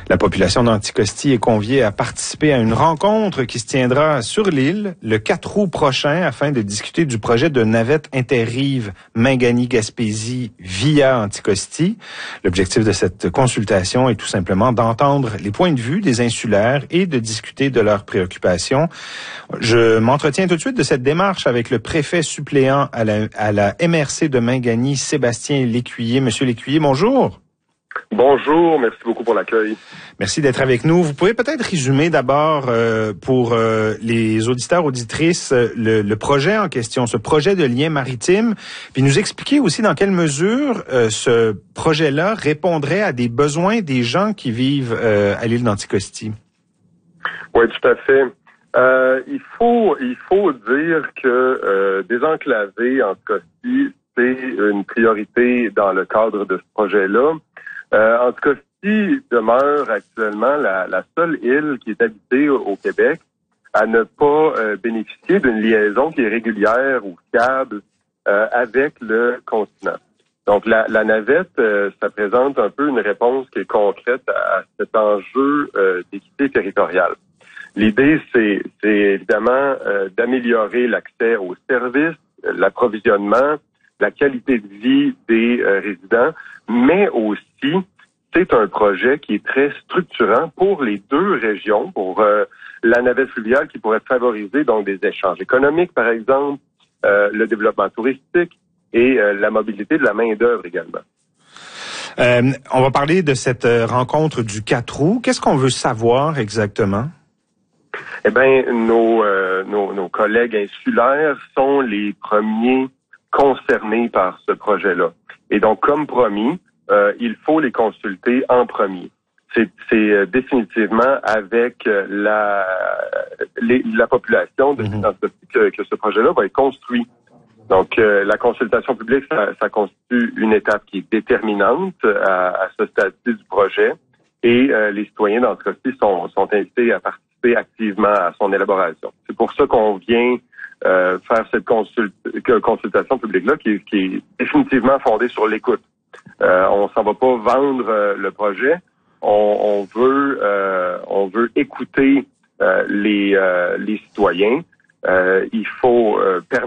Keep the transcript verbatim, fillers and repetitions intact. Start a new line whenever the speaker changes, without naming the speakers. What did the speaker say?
La population d'Anticosti est conviée à participer à une rencontre qui se tiendra sur l'île le quatre août prochain afin de discuter du projet de navette interrive Mingani-Gaspésie via Anticosti. L'objectif de cette consultation est tout simplement d'entendre les points de vue des insulaires et de discuter de leurs préoccupations. Je m'entretiens tout de suite de cette démarche avec le préfet suppléant à la, à la M R C de Mingani, Sébastien Lécuyer. Monsieur Lécuyer, bonjour.
Bonjour, merci beaucoup pour l'accueil.
Merci d'être avec nous. Vous pouvez peut-être résumer d'abord euh, pour euh, les auditeurs, auditrices, le, le projet en question, ce projet de lien maritime, puis nous expliquer aussi dans quelle mesure euh, ce projet-là répondrait à des besoins des gens qui vivent euh, à l'île d'Anticosti.
Oui, tout à fait. Euh, il faut il faut dire que euh, désenclaver Anticosti, c'est une priorité dans le cadre de ce projet-là. Euh, Anticosti demeure actuellement la, la seule île qui est habitée au, au Québec à ne pas euh, bénéficier d'une liaison qui est régulière ou fiable euh, avec le continent. Donc la, la navette, euh, ça présente un peu une réponse qui est concrète à, à cet enjeu euh, d'équité territoriale. L'idée, c'est, c'est évidemment euh, d'améliorer l'accès aux services, l'approvisionnement, la qualité de vie des euh, résidents, mais aussi, c'est un projet qui est très structurant pour les deux régions, pour euh, la navette fluviale qui pourrait favoriser donc des échanges économiques, par exemple, euh, le développement touristique et euh, la mobilité de la main-d'œuvre également.
Euh, on va parler de cette rencontre du quatre août. Qu'est-ce qu'on veut savoir exactement?
Eh bien, nos, euh, nos, nos collègues insulaires sont les premiers concernés par ce projet-là. Et donc, comme promis, euh, il faut les consulter en premier. C'est, c'est euh, définitivement avec euh, la, les, la population de mm-hmm. que, que ce projet-là va être construit. Donc, euh, la consultation publique, ça, ça constitue une étape qui est déterminante à, à ce stade-ci du projet. Et euh, les citoyens d'Anticosti sont, sont invités à participer activement à son élaboration. C'est pour ça qu'on vient euh, faire cette consult- consultation publique-là qui, qui est définitivement fondée sur l'écoute. Euh, on s'en va pas vendre euh, le projet. On, on veut euh, on veut écouter euh, les, euh, les citoyens. Euh, il faut euh, permettre